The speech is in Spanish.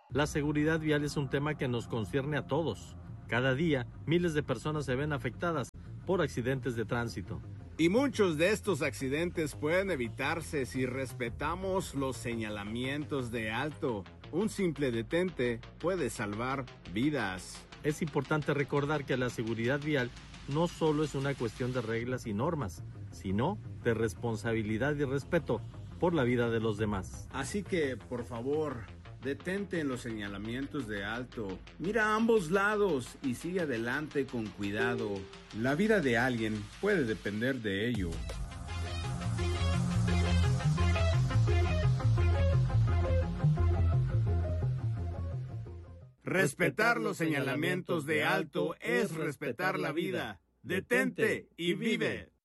La seguridad vial es un tema que nos concierne a todos. Cada día, miles de personas se ven afectadas por accidentes de tránsito. Y muchos de estos accidentes pueden evitarse si respetamos los señalamientos de alto. Un simple detente puede salvar vidas. Es importante recordar que la seguridad vial no solo es una cuestión de reglas y normas, sino de responsabilidad y respeto por la vida de los demás. Así que, por favor, detente en los señalamientos de alto. Mira a ambos lados y sigue adelante con cuidado. La vida de alguien puede depender de ello. Respetar los señalamientos de alto es respetar la vida. Detente y vive.